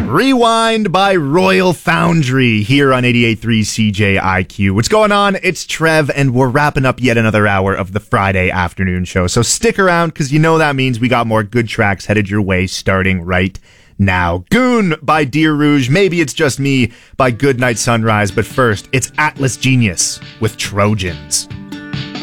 Rewind by Royal Foundry here on 88.3 CJIQ. What's going on? It's Trev, and we're wrapping up yet another hour of the Friday afternoon show. So stick around, because you know that means we got more good tracks headed your way starting right now. Goon by Deer Rouge. Maybe It's Just Me by Goodnight Sunrise. But first, it's Atlas Genius with Trojans.